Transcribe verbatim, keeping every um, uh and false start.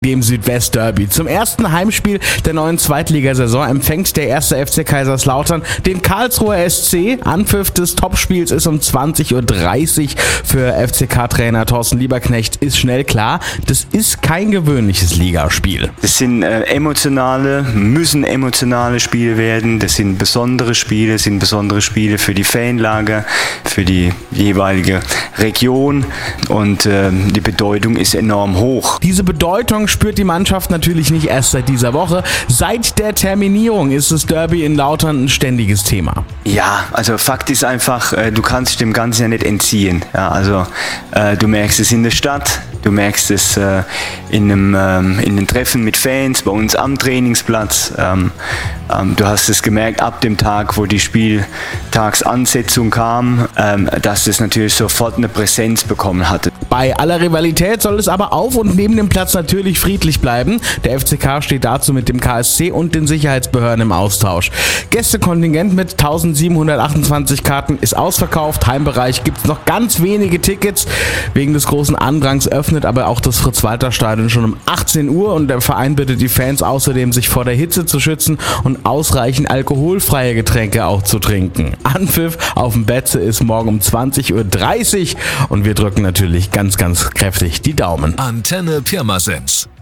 Dem Südwest-Derby. Zum ersten Heimspiel der neuen Zweitligasaison empfängt der erste F C Kaiserslautern den Karlsruher S C. Anpfiff des Topspiels ist um zwanzig Uhr dreißig. Für F C K-Trainer Thorsten Lieberknecht ist schnell klar, das ist kein gewöhnliches Ligaspiel. Das sind äh, emotionale, müssen emotionale Spiele werden. Das sind besondere Spiele, sind besondere Spiele für die Fanlager, für die jeweilige Region und äh, die Bedeutung ist enorm hoch. Diese Bedeutung spürt die Mannschaft natürlich nicht erst seit dieser Woche. Seit der Terminierung ist das Derby in Lautern ein ständiges Thema. Ja, also Fakt ist einfach, äh, du kannst dem Ganzen ja nicht entziehen. Ja, also äh, du merkst es in der Stadt, du merkst es äh, in, einem, ähm, in den Treffen mit Fans, bei uns am Trainingsplatz. Ähm, ähm, du hast es gemerkt ab dem Tag, wo die Spieltagsansetzung kam, ähm, dass es natürlich sofort eine Präsenz bekommen hatte. Bei aller Rivalität soll es aber auf und neben dem Platz natürlich friedlich bleiben. Der F C K steht dazu mit dem K S C und den Sicherheitsbehörden im Austausch. Gästekontingent mit eintausendsiebenhundertachtundzwanzig Karten ist ausverkauft. Heimbereich gibt es noch ganz wenige Tickets. Wegen des großen Andrangs öffnet aber auch das Fritz-Walter-Stadion schon um achtzehn Uhr und der Verein bittet die Fans außerdem, sich vor der Hitze zu schützen und ausreichend alkoholfreie Getränke auch zu trinken. Anpfiff auf dem Betze ist morgen um zwanzig Uhr dreißig und wir drücken natürlich ganz, ganz kräftig die Daumen. Antenne Pirmasens.